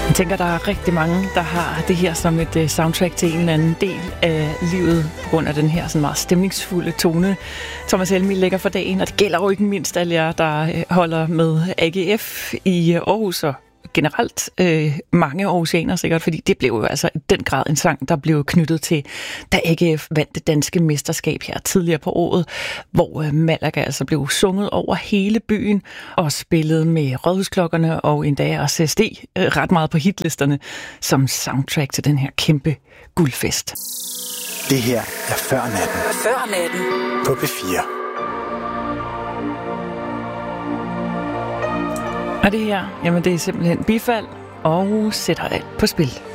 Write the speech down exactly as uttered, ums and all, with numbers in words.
Jeg tænker, der er rigtig mange, der har det her som et uh, soundtrack til en eller anden del af livet, på grund af den her sådan meget stemningsfulde tone, Thomas Helmig lægger for dagen. Og det gælder jo ikke mindst alle jer, der uh, holder med A G F i Aarhus, og generelt øh, mange aarhusianere sikkert, fordi det blev jo altså i den grad en sang, der blev knyttet til, da A G F vandt det danske mesterskab her tidligere på året, hvor øh, Malaga altså blev sunget over hele byen og spillet med rådhusklokkerne og endda også S D øh, ret meget på hitlisterne som soundtrack til den her kæmpe guldfest. Det her er Før Natten. Før Natten. På P fire. Og det her, jamen det er simpelthen bifald og sætter alt på spil.